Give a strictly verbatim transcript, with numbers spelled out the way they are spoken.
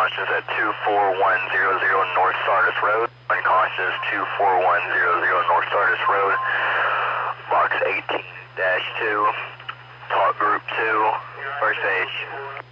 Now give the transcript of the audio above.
caution is at two four one zero zero North Sardis Road. Wind caution is two four one zero zero North Sardis Road. Box eighteen dash two. Talk group two. First stage.